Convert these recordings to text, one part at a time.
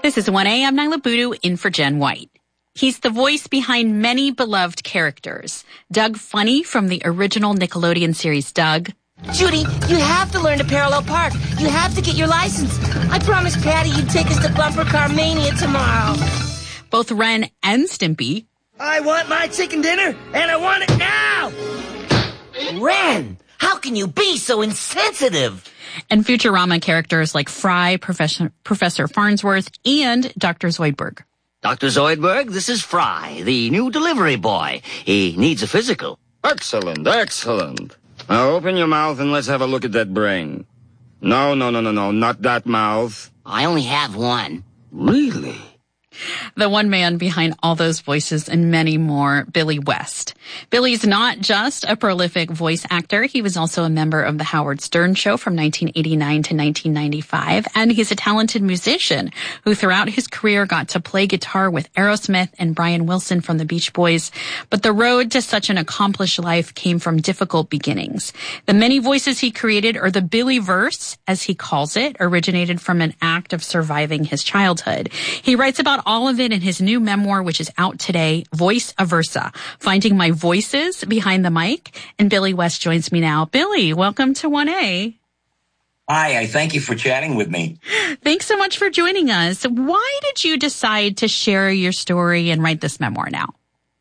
This is 1A. I'm Nyla Boodoo in for Jen White. He's the voice behind many beloved characters. Doug Funny from the original Nickelodeon series Doug. Judy, you have to learn to parallel park. You have to get your license. I promised Patty you'd take us to Bumper Car Mania tomorrow. Both Ren and Stimpy. I want my chicken dinner, and I want it now! Ren, how can you be so insensitive? And Futurama characters like Fry, Professor Farnsworth, and Dr. Zoidberg. Dr. Zoidberg, this is Fry, the new delivery boy. He needs a physical. Excellent, excellent. Now open your mouth and let's have a look at that brain. No, not that mouth. I only have one. Really? The one man behind all those voices and many more, Billy West. Billy's not just a prolific voice actor. He was also a member of the Howard Stern Show from 1989 to 1995. And he's a talented musician who throughout his career got to play guitar with Aerosmith and Brian Wilson from the Beach Boys. But the road to such an accomplished life came from difficult beginnings. The many voices he created, or the Billyverse, as he calls it, originated from an act of surviving his childhood. He writes about all of it in his new memoir, which is out today, Voice Aversa, Finding My Voices Behind the Mic. And Billy West joins me now. Billy, welcome to 1A. Hi, I thank you for chatting with me. Thanks so much for joining us. Why did you decide to share your story and write this memoir now?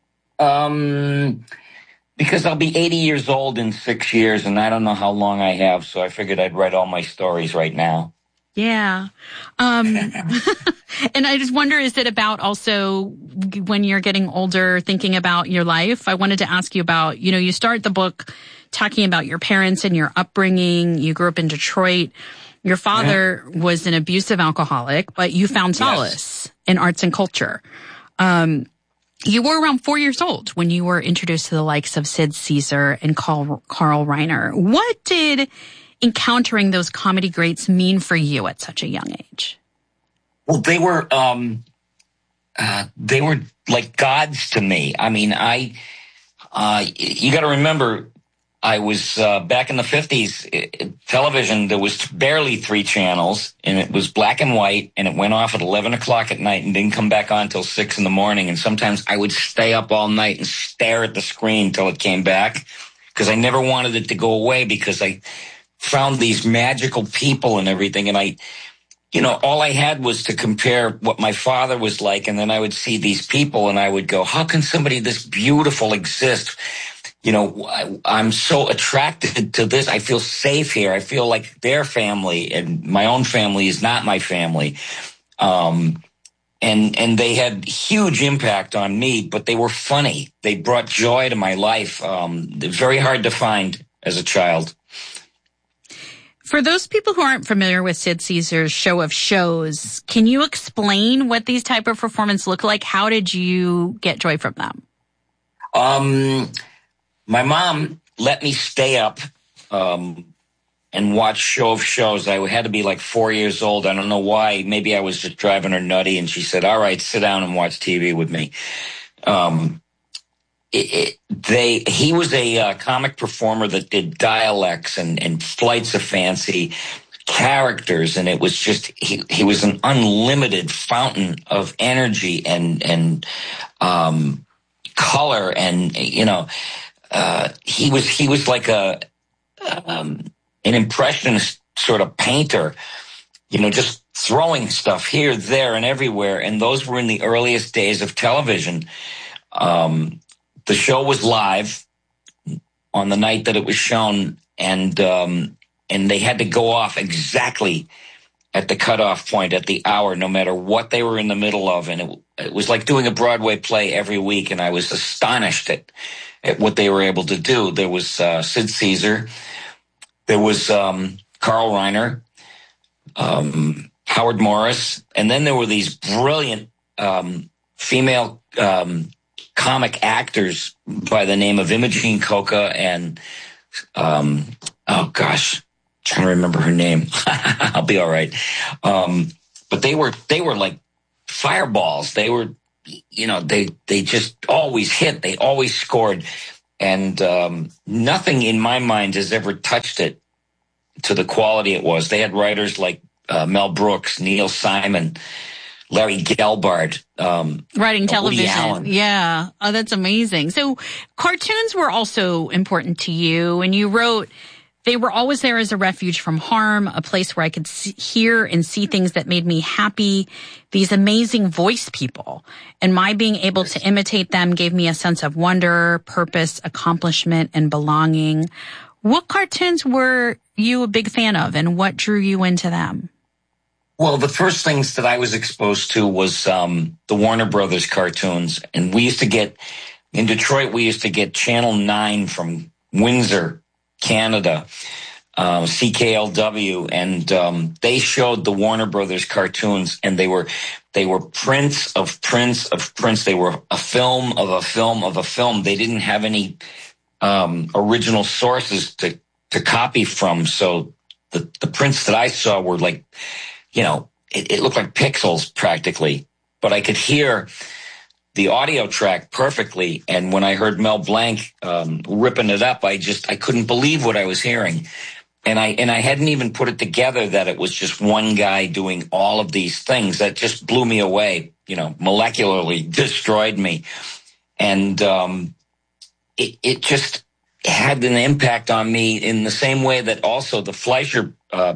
Because I'll be 80 years old in 6 years, and I don't know how long I have, so I figured I'd write all my stories right now. Yeah. And I just wonder, is it about also when you're getting older, thinking about your life? I wanted to ask you about, you start the book talking about your parents and your upbringing. You grew up in Detroit. Your father was an abusive alcoholic, but you found solace in arts and culture. You were around 4 years old when you were introduced to the likes of Sid Caesar and Carl Reiner. What did encountering those comedy greats mean for you at such a young age? Well, they were like gods to me. I mean, you got to remember, I was back in the 50s. Television, there was barely 3 channels, and it was black and white, and it went off at 11 o'clock at night and didn't come back on until 6 in the morning. And sometimes I would stay up all night and stare at the screen till it came back, because I never wanted it to go away, because I found these magical people and everything. And all I had was to compare what my father was like. And then I would see these people and I would go, how can somebody this beautiful exist? I'm so attracted to this. I feel safe here. I feel like their family, and my own family is not my family. And they had huge impact on me, but they were funny. They brought joy to my life. They're very hard to find as a child. For those people who aren't familiar with Sid Caesar's Show of Shows, can you explain what these type of performances look like? How did you get joy from them? My mom let me stay up and watch Show of Shows. I had to be like 4 years old. I don't know why. Maybe I was just driving her nutty, and she said, all right, sit down and watch TV with me. He was a comic performer that did dialects and flights of fancy characters, and it was just he was an unlimited fountain of energy and color, and he was like an impressionist sort of painter, just throwing stuff here, there, and everywhere. And those were in the earliest days of television. The show was live on the night that it was shown, and they had to go off exactly at the cutoff point, at the hour, no matter what they were in the middle of. And it was like doing a Broadway play every week, and I was astonished at what they were able to do. There was Sid Caesar, there was Carl Reiner, Howard Morris, and then there were these brilliant female comic actors by the name of Imogene Coca and, trying to remember her name. I'll be all right. But they were like fireballs. They were, they just always hit. They always scored. And nothing in my mind has ever touched it to the quality it was. They had writers like Mel Brooks, Neil Simon, Larry Gelbart, writing Woody television. Allen. Yeah. Oh, that's amazing. So cartoons were also important to you, and you wrote, they were always there as a refuge from harm, a place where I could hear and see things that made me happy. These amazing voice people, and my being able to imitate them gave me a sense of wonder, purpose, accomplishment, and belonging. What cartoons were you a big fan of, and what drew you into them? Well, the first things that I was exposed to was the Warner Brothers cartoons. And we used to get, in Detroit, we used to get Channel 9 from Windsor, Canada, CKLW, and they showed the Warner Brothers cartoons, and they were prints of prints of prints. They were a film of a film of a film. They didn't have any original sources to copy from. So the prints that I saw were like, you know, it looked like pixels practically, but I could hear the audio track perfectly. And when I heard Mel Blanc ripping it up, I couldn't believe what I was hearing. And I hadn't even put it together that it was just one guy doing all of these things. That just blew me away, you know, molecularly destroyed me. And it just had an impact on me in the same way that also the Fleischer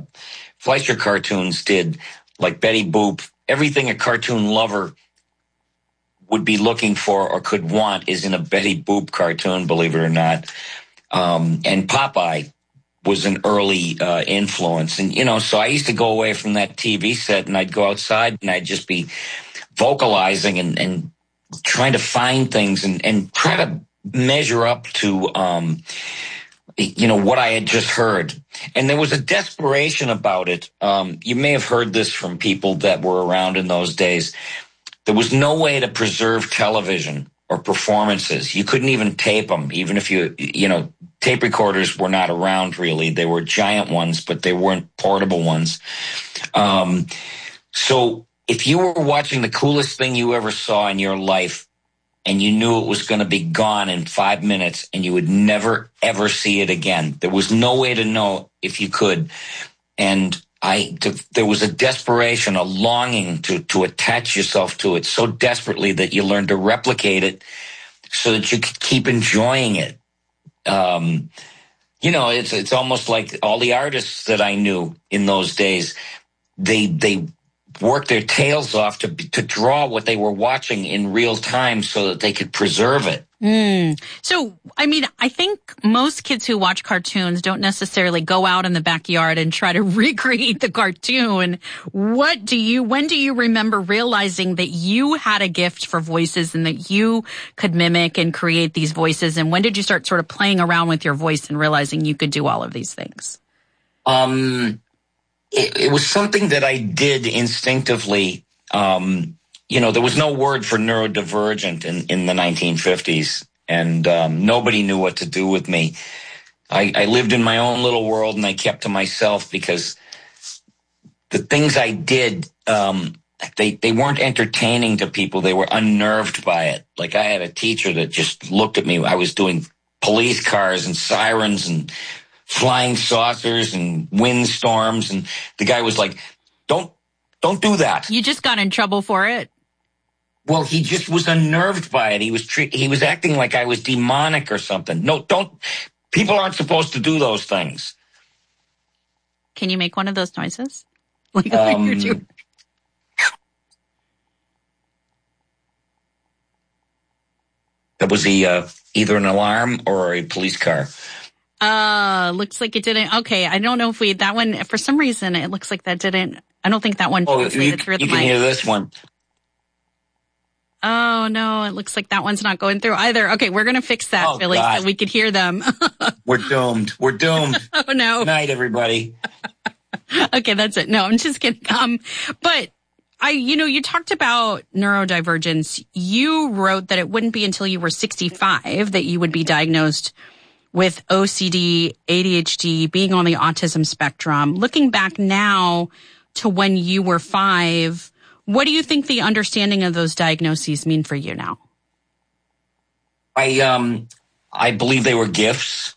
cartoons did, like Betty Boop. Everything a cartoon lover would be looking for or could want is in a Betty Boop cartoon, believe it or not. And Popeye was an early influence. And, you know, so I used to go away from that TV set and I'd go outside and I'd just be vocalizing and trying to find things and try to measure up to, you know, what I had just heard. And there was a desperation about it. You may have heard this from people that were around in those days. There was no way to preserve television or performances. You couldn't even tape them, even if you know, tape recorders were not around really. They were giant ones, but they weren't portable ones. So if you were watching the coolest thing you ever saw in your life, and you knew it was going to be gone in 5 minutes and you would never, ever see it again, there was no way to know if you could. And there was a desperation, a longing to attach yourself to it so desperately that you learned to replicate it so that you could keep enjoying it. You know, it's almost like all the artists that I knew in those days, they worked their tails off to draw what they were watching in real time so that they could preserve it. So, I mean, I think most kids who watch cartoons don't necessarily go out in the backyard and try to recreate the cartoon. When do you remember realizing that you had a gift for voices and that you could mimic and create these voices? And when did you start sort of playing around with your voice and realizing you could do all of these things? It was something that I did instinctively. You know, there was no word for neurodivergent in the 1950s, and nobody knew what to do with me. I lived in my own little world, and I kept to myself because the things I did, they weren't entertaining to people. They were unnerved by it. Like I had a teacher that just looked at me. I was doing police cars and sirens and flying saucers and windstorms, and the guy was like, don't do that. You just got in trouble for it? Well, he just was unnerved by it. He was acting like I was demonic or something. No, people aren't supposed to do those things. Can you make one of those noises? Like you're doing? That was either an alarm or a police car. Looks like it didn't. Okay, I don't know if that one, for some reason, it looks like that didn't. I don't think that one translated through the mic. You can hear this one. Oh, no, it looks like that one's not going through either. Okay, we're going to fix that, Billy, God. so we could hear them. We're doomed. Oh, no. Good night, everybody. Okay, that's it. No, I'm just kidding. But you talked about neurodivergence. You wrote that it wouldn't be until you were 65 that you would be diagnosed with OCD, ADHD, being on the autism spectrum. Looking back now to when you were 5, what do you think the understanding of those diagnoses mean for you now? I believe they were gifts.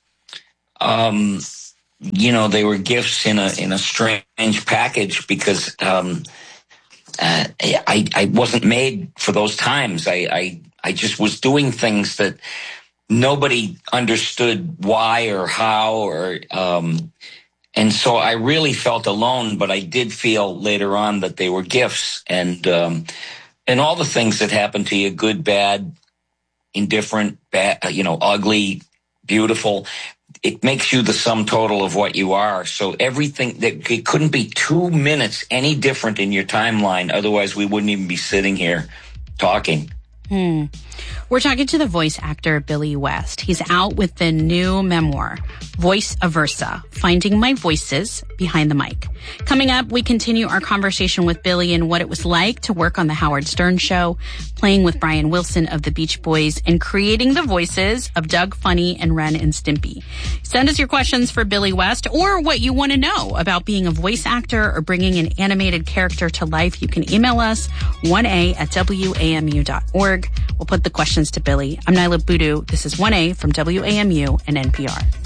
They were gifts in a strange package because I wasn't made for those times. I just was doing things that nobody understood why or how, and so I really felt alone, but I did feel later on that they were gifts, and all the things that happen to you, good, bad, indifferent, bad, ugly, beautiful, it makes you the sum total of what you are. So everything, it couldn't be 2 minutes any different in your timeline. Otherwise, we wouldn't even be sitting here talking. We're talking to the voice actor Billy West. He's out with the new memoir, Voice Aversa, Finding My Voices Behind the Mic. Coming up, we continue our conversation with Billy and what it was like to work on The Howard Stern Show, playing with Brian Wilson of the Beach Boys, and creating the voices of Doug Funny and Ren and Stimpy. Send us your questions for Billy West or what you want to know about being a voice actor or bringing an animated character to life. You can email us 1a@wamu.org. We'll put the questions to Billy. I'm Nyla Boodoo. This is 1A from WAMU and NPR.